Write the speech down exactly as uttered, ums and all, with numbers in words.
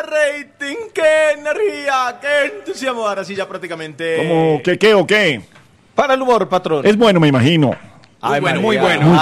rating, qué energía, qué entusiasmo. Ahora sí, ya prácticamente. ¿Cómo qué, qué o qué? Para el humor, patrón. Es bueno, me imagino. Ay, Muy bueno, María. muy bueno. Muy